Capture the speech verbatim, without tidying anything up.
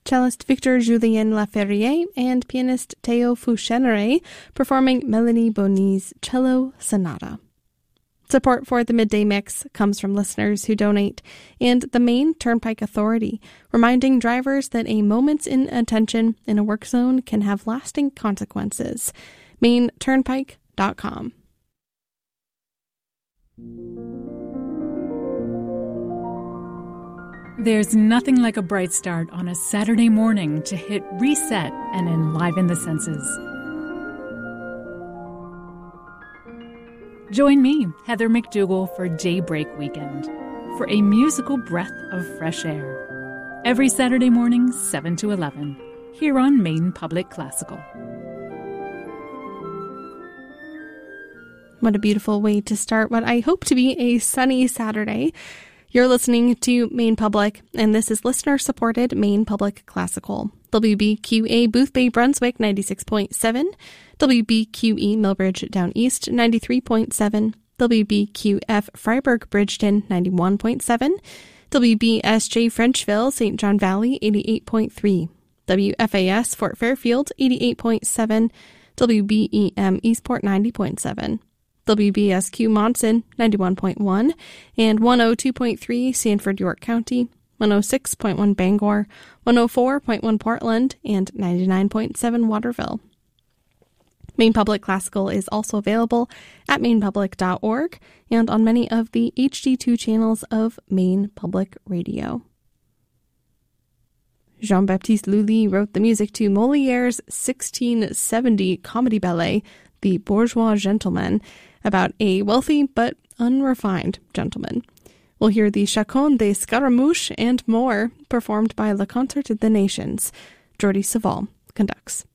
cellist Victor Julien Laferriere and pianist Théo Fouchenere performing Melanie Bonny's Cello Sonata. Support for the Midday Mix comes from listeners who donate and the Maine Turnpike Authority, reminding drivers that a moment's inattention in a work zone can have lasting consequences. maine turnpike dot com. There's nothing like a bright start on a Saturday morning to hit reset and enliven the senses. Join me, Heather McDougall, for Daybreak Weekend, for a musical breath of fresh air. Every Saturday morning, seven to eleven, here on Maine Public Classical. What a beautiful way to start what I hope to be a sunny Saturday. You're listening to Maine Public, and this is listener-supported Maine Public Classical. W B Q A Boothbay Brunswick ninety-six point seven, W B Q E Millbridge Down East ninety-three point seven, W B Q F Freiburg Bridgeton ninety-one point seven, W B S J Frenchville Saint John Valley eighty-eight point three, W F A S Fort Fairfield eighty-eight point seven, W B E M Eastport ninety point seven, W B S Q Monson ninety-one point one, and one oh two point three Sanford York County, one oh six point one Bangor, one oh four point one Portland, and ninety-nine point seven Waterville. Maine Public Classical is also available at maine public dot org and on many of the H D two channels of Maine Public Radio. Jean-Baptiste Lully wrote the music to Molière's sixteen seventy comedy ballet, The Bourgeois Gentleman, about a wealthy but unrefined gentleman. We'll hear the Chacon des Scaramouches and more, performed by Le Concert des Nations. Jordi Savall conducts.